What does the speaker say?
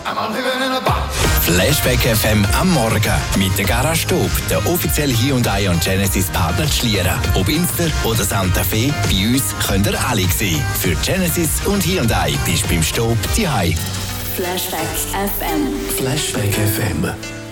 Flashback FM am Morgen mit der Garage Stub, der offizielle Hyundai und Genesis Partner Schlieren. Ob Inster oder Santa Fe, bei uns könnt ihr alle sehen. Für Genesis und Hyundai bist du beim Stub die Flashback FM. Flashback FM.